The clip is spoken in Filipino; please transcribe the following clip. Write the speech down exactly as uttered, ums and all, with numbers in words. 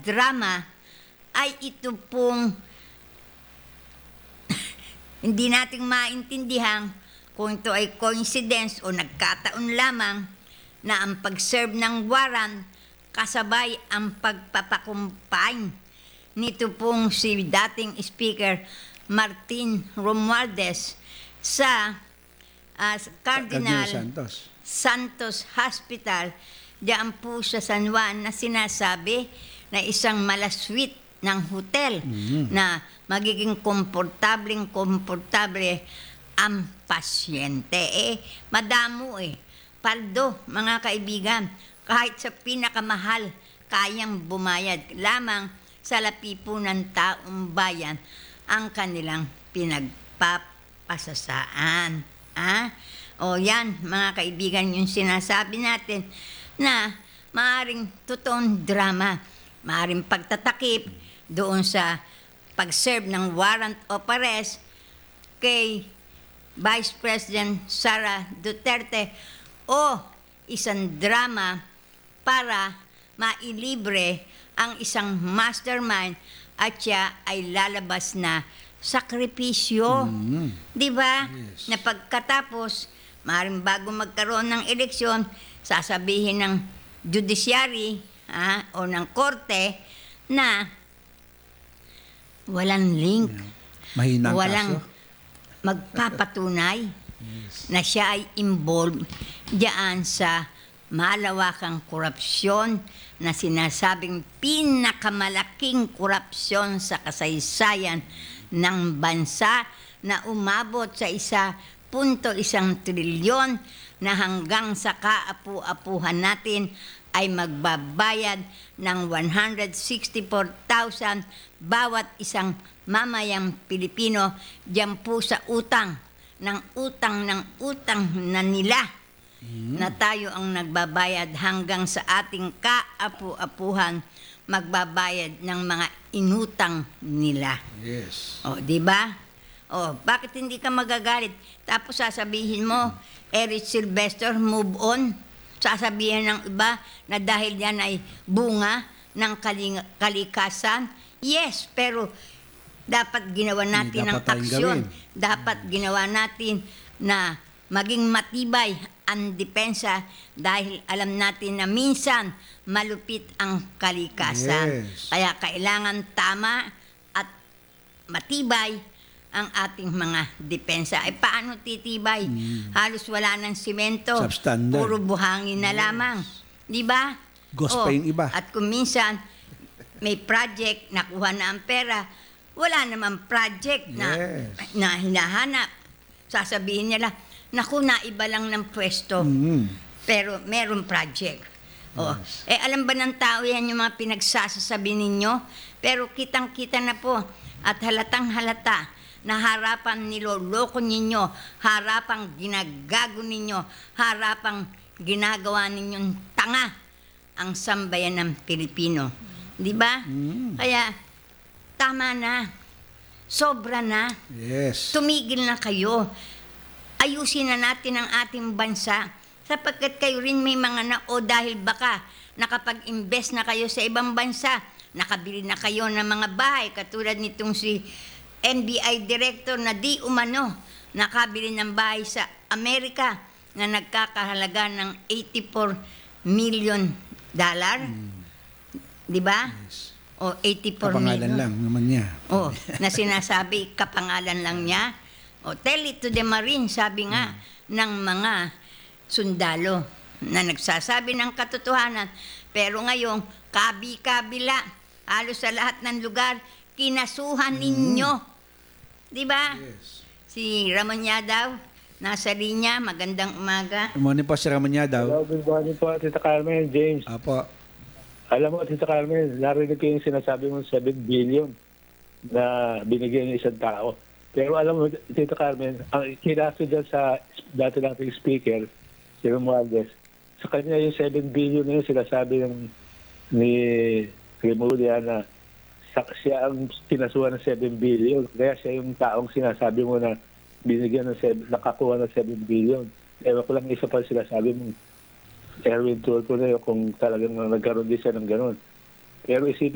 drama ay ito pong hindi natin maintindihan kung ito ay coincidence o nagkataon lamang na ang pag-serve ng warrant kasabay ang pagpapakumpay nito pong si dating Speaker Martin Romualdez sa uh, Cardinal Santos. Santos Hospital diyan po sa San Juan na sinasabi na isang malaswit ng hotel mm-hmm. na magiging komportableng komportable ang pasyente. Eh, madamo eh. Paldo, mga kaibigan, kahit sa pinakamahal, kayang bumayad lamang sa lapipo ng taong bayan ang kanilang pinagpapasasaan. Ah? O yan, mga kaibigan, yung sinasabi natin na maaaring totoong drama, maaaring pagtatakip doon sa pag-serve ng warrant of arrest kay Vice President Sara Duterte o isang drama para mailibre ang isang mastermind at siya ay lalabas na sakripisyo. Mm-hmm. Di ba? Yes. Na pagkatapos, maaaring bago magkaroon ng eleksyon, sasabihin ng judiciary ah, o ng korte na walang link. Yeah. Mahinang walang kaso. Magpapatunay yes. na siya ay involved diyan sa malawakang korupsyon na sinasabing pinakamalaking korupsyon sa kasaysayan ng bansa na umabot sa isa punto isang trilyon na hanggang sa kaapu-apuhan natin ay magbabayad ng one hundred sixty-four thousand bawat isang mamayang Pilipino diyan po sa utang ng utang ng utang na nila mm. na tayo ang nagbabayad hanggang sa ating kaapu-apuhan magbabayad ng mga inutang nila. Yes. O, di ba? O, bakit hindi ka magagalit? Tapos sasabihin mo, Eric Sylvester, move on. Sasabihin ng iba na dahil yan ay bunga ng kaling- kalikasan. Yes, pero dapat ginawa natin ang aksyon. Gawin. Dapat ginawa natin na maging matibay ang depensa dahil alam natin na minsan malupit ang kalikasan. Yes. Kaya kailangan tama at matibay ang ating mga depensa. Ay paano titibay? Mm. Halos wala ng simento. Substandard. Puro buhangin na yes. lamang. Di ba? Ghost pa yung iba. At kung minsan may project, nakuha na ang pera, wala naman project na, yes. na hinahanap. Sasabihin nila, naku, naiba lang ng pwesto. Mm-hmm. Pero meron project. Oh. Yes. Eh, alam ba ng tao yan yung mga pinagsasasabi ninyo? Pero kitang-kita na po at halatang halata na harapan niloloko ninyo, harapang ginagago ninyo, harapang ginagawa ninyong tanga ang sambayan ng Pilipino. Di ba? Mm. Kaya, tama na. Sobra na. Yes. Tumigil na kayo. Ayusin na natin ang ating bansa. Sapagkat kayo rin may mga na, o dahil baka nakapag-invest na kayo sa ibang bansa, nakabili na kayo ng mga bahay, katulad nitong si N B I Director na di umano nakabili ng bahay sa Amerika na nagkakahalaga ng eighty-four million dollar. Mm. Di ba? Yes. O eighty-four kapangalan million. lang naman niya. O, na sinasabi kapangalan lang niya. O, tell it to the Marine, sabi nga mm. ng mga sundalo na nagsasabi ng katotohanan. Pero ngayon, kabi-kabila, halos sa lahat ng lugar, kinasuhan ninyo. Mm. Di ba? Yes. Si Ramon Yadaw, nasa linya, magandang umaga. Good morning po, si Ramon Yadaw. Hello, good morning po, Tita Carmen, James. Apo. Alam mo, Tita Carmen, narinig ko yung sinasabi mong seven billion na binigyan ng isang tao. Pero alam mo, Tita Carmen, ang kinaso dyan sa dati nating speaker, si Romualdez, sa kanya yung seven billion na yun, sinasabi ng ni Remulla na siya ang pinasuhan ng seven billion. Kaya siya yung taong sinasabi mo na binigyan ng seven, nakakuha ng seven billion. Ewan ko lang isa pa sinasabi mo, Erwin Tulfo na yun kung talagang nagkaroon din siya ng gano'n. Pero isipin